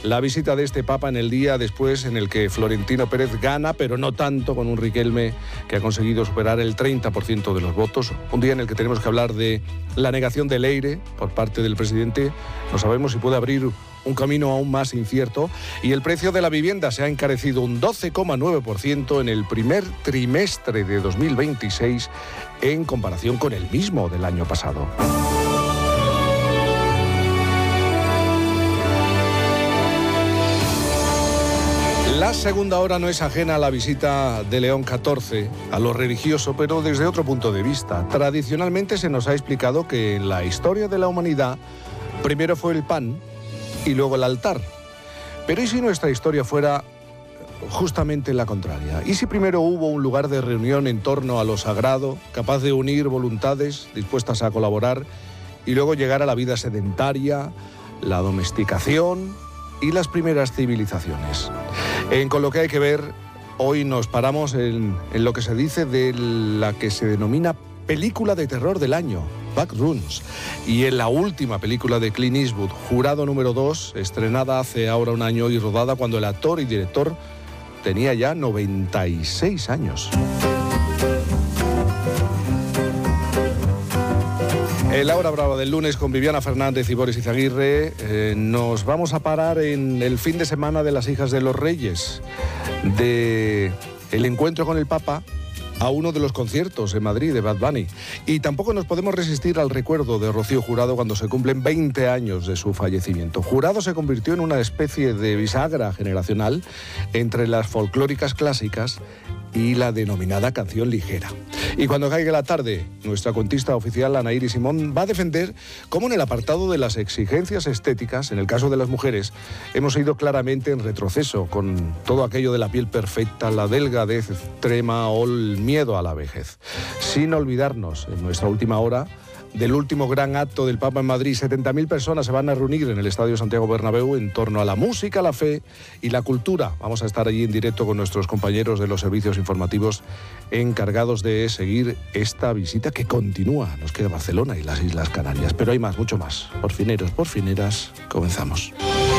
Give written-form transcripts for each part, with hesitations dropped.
la visita de este Papa en el día después en el que Florentino Pérez gana, pero no tanto, con un Riquelme que ha conseguido superar el 30% de los votos. Un día en el que tenemos que hablar de la negación del EIRE por parte del presidente. No sabemos si puede abrir un camino aún más incierto, y el precio de la vivienda se ha encarecido un 12,9% en el primer trimestre de 2026 en comparación con el mismo del año pasado. La segunda hora no es ajena a la visita de León XIV, a lo religioso, pero desde otro punto de vista. Tradicionalmente se nos ha explicado que en la historia de la humanidad primero fue el pan y luego el altar. Pero ¿y si nuestra historia fuera justamente la contraria? ¿Y si primero hubo un lugar de reunión en torno a lo sagrado, capaz de unir voluntades dispuestas a colaborar, y luego llegar a la vida sedentaria, la domesticación y las primeras civilizaciones? Con lo que hay que ver, hoy nos paramos en lo que se dice de la que se denomina película de terror del año, Backrooms, y en la última película de Clint Eastwood, Jurado número 2, estrenada hace ahora un año y rodada cuando el actor y director tenía ya 96 años. En la hora brava del lunes con Viviana Fernández y Boris Izaguirre nos vamos a parar en el fin de semana de las Hijas de los Reyes, de el encuentro con el Papa a uno de los conciertos en Madrid de Bad Bunny. Y tampoco nos podemos resistir al recuerdo de Rocío Jurado cuando se cumplen 20 años de su fallecimiento. Jurado se convirtió en una especie de bisagra generacional entre las folclóricas clásicas y la denominada canción ligera. Y cuando caiga la tarde, nuestra cuentista oficial, Ana Iris Simón, va a defender cómo en el apartado de las exigencias estéticas, en el caso de las mujeres, hemos ido claramente en retroceso con todo aquello de la piel perfecta, la delgadez extrema o el miedo a la vejez. Sin olvidarnos, en nuestra última hora, del último gran acto del Papa en Madrid. 70.000 personas se van a reunir en el Estadio Santiago Bernabéu en torno a la música, la fe y la cultura. Vamos a estar allí en directo con nuestros compañeros de los servicios informativos encargados de seguir esta visita que continúa. Nos queda Barcelona y las Islas Canarias, pero hay más, mucho más. Por fineras, comenzamos.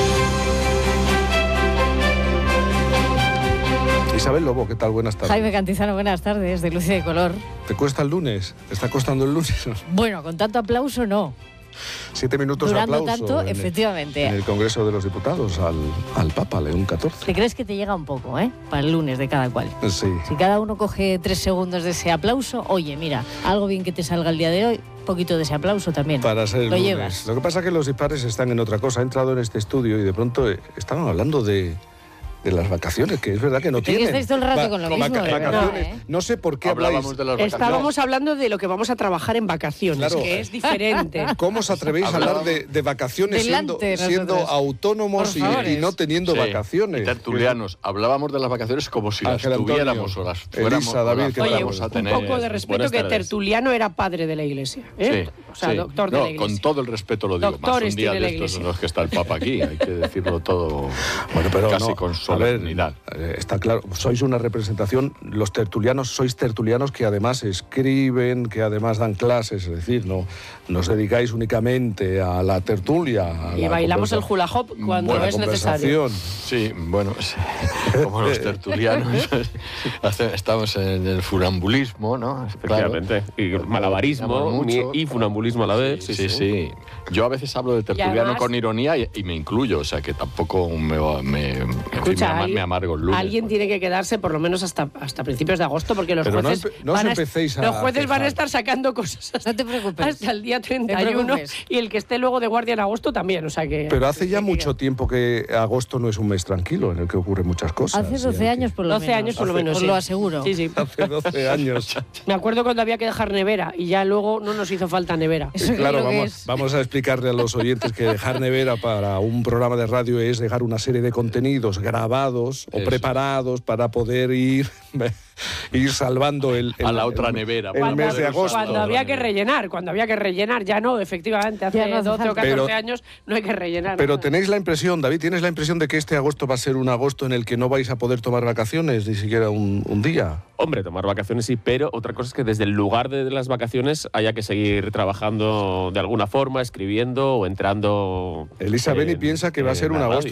Isabel Lobo, ¿qué tal? Buenas tardes. Jaime Cantizano, buenas tardes, de Luz y de Color. ¿Te cuesta el lunes? ¿Te está costando el lunes? Bueno, con tanto aplauso no. 7 minutos de Durando aplauso tanto, efectivamente. En el Congreso de los Diputados al Papa León XIV. ¿Te crees que te llega un poco, para el lunes de cada cual? Sí. Si cada uno coge 3 segundos de ese aplauso, oye, mira, algo bien que te salga el día de hoy, un poquito de ese aplauso también. Para ser el lo lunes. Llevas. Lo que pasa es que los dispares están en otra cosa. He entrado en este estudio y de pronto estaban hablando de las vacaciones, que es verdad que no tienen. Estáis todo el rato con lo mismo. Vacaciones. No sé por qué hablábamos de las vacaciones. Estábamos hablando de lo que vamos a trabajar en vacaciones, claro, que es diferente. ¿Cómo os atrevéis a hablar de vacaciones siendo autónomos y no teniendo vacaciones? Y tertulianos. Hablábamos de las vacaciones como si Ángel las tuviéramos Antonio, o las Elisa, David, que vamos a tener. Un poco de respeto, que tertuliano era padre de la Iglesia. Sí, o sea, doctor de la Iglesia. Con todo el respeto lo digo. Doctores más un día de de estos en los que está el Papa aquí. Hay que decirlo todo casi con solemnidad. Está claro, sois una representación, los tertulianos, sois tertulianos que además escriben, que además dan clases, es decir, no os dedicáis únicamente a la tertulia. Y bailamos el hula hop cuando es necesario. Sí, bueno, como los tertulianos, estamos en el funambulismo, ¿no? Efectivamente, claro. Y malabarismo y funambulismo a la vez. Sí. Yo a veces hablo de tertuliano además, con ironía y me incluyo, o sea que tampoco me amargo el lunes. Alguien tiene que quedarse por lo menos hasta principios de agosto, porque los jueces van a estar sacando cosas no te preocupes. Hasta el día 31 y el que esté luego de guardia en agosto también, o sea que... Pero hace ya mucho tiempo que agosto no es un mes tranquilo en el que ocurren muchas cosas. Hace 12 años por lo menos. 12 años por lo menos, os lo aseguro. Sí. Hace 12 años. Me acuerdo cuando había que dejar nevera y ya luego no nos hizo falta nevera. Claro, vamos a explicarle a los oyentes que dejar nevera para un programa de radio es dejar una serie de contenidos grabados o preparados para poder ir salvando a la otra nevera. El mes de agosto. Cuando había que rellenar, ya no, efectivamente, hace 12 o 14 años no hay que rellenar. Pero tenéis la impresión, David, ¿tienes la impresión de que este agosto va a ser un agosto en el que no vais a poder tomar vacaciones, ni siquiera un día? Hombre, tomar vacaciones sí, pero otra cosa es que desde el lugar de las vacaciones haya que seguir trabajando de alguna forma, escribiendo o entrando. Elisa Beni piensa que va a ser un agosto